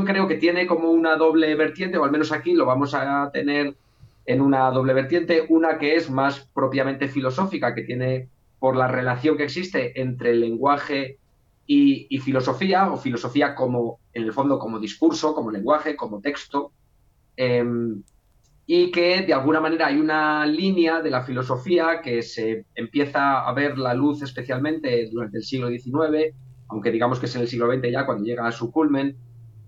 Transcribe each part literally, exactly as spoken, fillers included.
tradición creo que tiene como una doble vertiente, o al menos aquí lo vamos a tener en una doble vertiente, una que es más propiamente filosófica, que tiene por la relación que existe entre el lenguaje y, y filosofía, o filosofía como, en el fondo, como discurso, como lenguaje, como texto, eh, y que de alguna manera hay una línea de la filosofía que se empieza a ver la luz especialmente durante el siglo diecinueve, aunque digamos que es en el siglo veinte ya cuando llega a su culmen,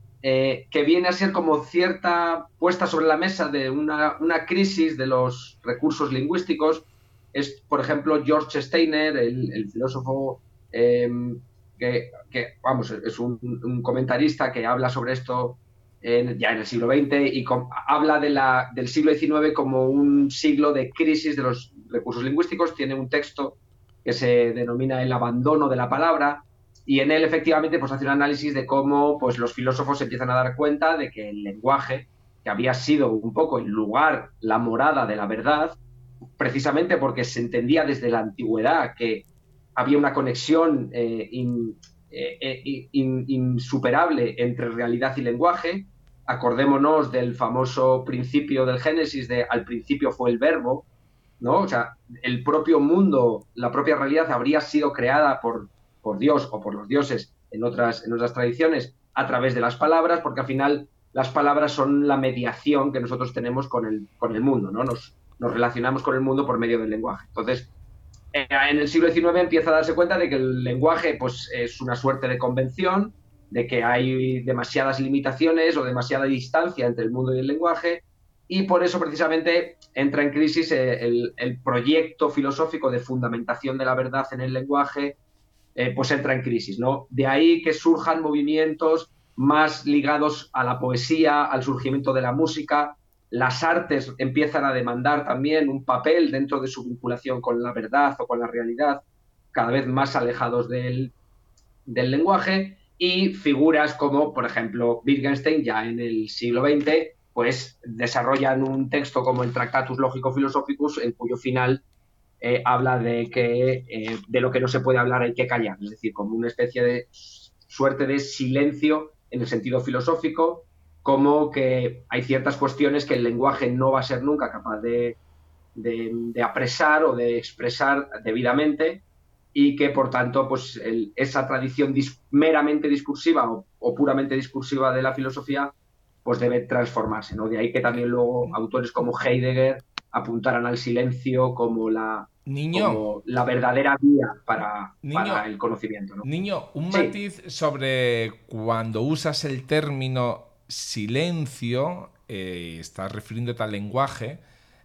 eh, que viene a ser como cierta puesta sobre la mesa de una, una crisis de los recursos lingüísticos. Es, por ejemplo, George Steiner, el, el filósofo eh, que, que, vamos, es un, un, comentarista que habla sobre esto en, ya en el siglo veinte y con, habla de la, del siglo diecinueve como un siglo de crisis de los recursos lingüísticos. Tiene un texto que se denomina El abandono de la palabra, y en él efectivamente pues hace un análisis de cómo pues los filósofos se empiezan a dar cuenta de que el lenguaje, que había sido un poco el lugar, la morada de la verdad, precisamente porque se entendía desde la antigüedad que había una conexión eh, in, eh, in, insuperable entre realidad y lenguaje. Acordémonos del famoso principio del Génesis de al principio fue el verbo, ¿no? O sea, el propio mundo, la propia realidad habría sido creada por, por Dios o por los dioses en otras, en otras tradiciones a través de las palabras, porque al final las palabras son la mediación que nosotros tenemos con el, con el mundo, ¿no? Nos, nos relacionamos con el mundo por medio del lenguaje. Entonces, eh, en el siglo diecinueve empieza a darse cuenta de que el lenguaje pues, es una suerte de convención, de que hay demasiadas limitaciones o demasiada distancia entre el mundo y el lenguaje, y por eso precisamente entra en crisis el, el proyecto filosófico de fundamentación de la verdad en el lenguaje, eh, pues entra en crisis, ¿no? De ahí que surjan movimientos más ligados a la poesía, al surgimiento de la música. Las artes empiezan a demandar también un papel dentro de su vinculación con la verdad o con la realidad, cada vez más alejados del, del lenguaje, y figuras como, por ejemplo, Wittgenstein, ya en el siglo veinte, pues desarrollan un texto como el Tractatus Logico-Philosophicus, en cuyo final eh, habla de que eh, de lo que no se puede hablar hay que callar, es decir, como una especie de suerte de silencio en el sentido filosófico, como que hay ciertas cuestiones que el lenguaje no va a ser nunca capaz de, de, de apresar o de expresar debidamente, y que por tanto pues el, esa tradición dis, meramente discursiva o, o puramente discursiva de la filosofía pues debe transformarse, ¿no? De ahí que también luego autores como Heidegger apuntaran al silencio como la, Niño, como la verdadera vía para, niño, para el conocimiento, ¿no? niño, un Sí, matiz sobre cuando usas el término silencio, eh, estás refiriéndote al lenguaje,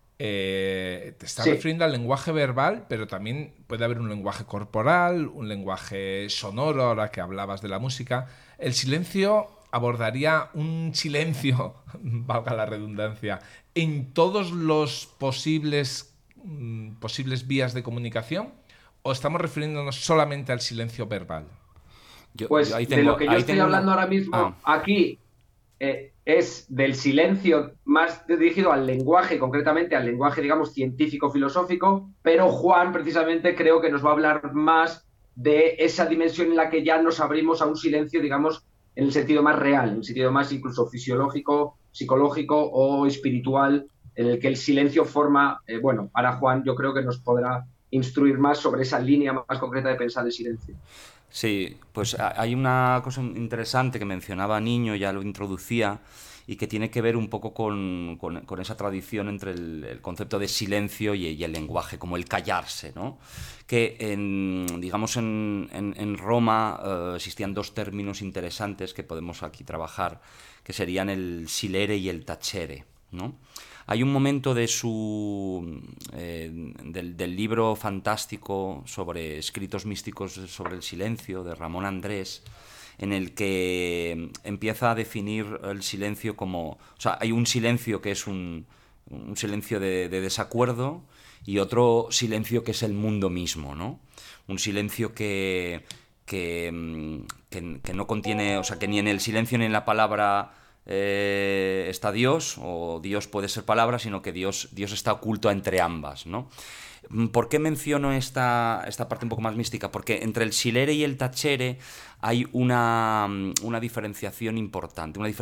eh, te estás sí. refiriendo al lenguaje verbal, pero también puede haber un lenguaje corporal, un lenguaje sonoro, ahora que hablabas de la música. El silencio abordaría un silencio, valga la redundancia, en todos los posibles, mm, posibles vías de comunicación, o estamos refiriéndonos solamente al silencio verbal. Yo, yo ahí Pues de lo tengo, que yo ahí estoy tengo una... hablando ahora Ah, mismo aquí eh, es del silencio más dirigido al lenguaje, concretamente al lenguaje, digamos, científico-filosófico, pero Juan precisamente creo que nos va a hablar más de esa dimensión en la que ya nos abrimos a un silencio, digamos, en el sentido más real, en el sentido más incluso fisiológico, psicológico o espiritual, en el que el silencio forma, eh, bueno, ahora Juan yo creo que nos podrá instruir más sobre esa línea más concreta de pensar el silencio. sí, pues ha- hay una cosa interesante que mencionaba Niño, ya lo introducía, y que tiene que ver un poco con, con- con esa tradición entre el, el concepto de silencio y, y el lenguaje, como el callarse, ¿no? Que en, digamos en, en- en Roma eh, existían dos términos interesantes que podemos aquí trabajar, que serían el silere y el tacere, ¿no? Hay un momento de su eh, del, del libro fantástico sobre escritos místicos sobre el silencio de Ramón Andrés, en el que empieza a definir el silencio como, o sea, hay un silencio que es un, un silencio de, de desacuerdo, y otro silencio que es el mundo mismo, ¿no? Un silencio que, que, que, que no contiene, o sea, que ni en el silencio ni en la palabra eh, está Dios, o Dios puede ser palabra, sino que Dios, Dios está oculto entre ambas, ¿no? ¿Por qué menciono esta, esta parte un poco más mística? Porque entre el silere y el tachere hay una, una diferenciación importante, una